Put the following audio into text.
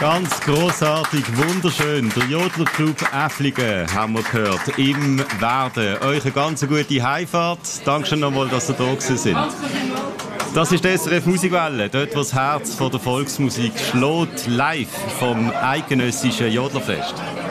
Ganz grossartig, wunderschön. Der Jodlerclub Äfflingen haben wir gehört. Im Werden. Euch eine ganz gute Heimfahrt. Dankeschön nochmal, dass ihr da gewesen sind. Das ist die SRF Musikwelle, dort wo das Herz von der Volksmusik schlägt, live vom eidgenössischen Jodlerfest.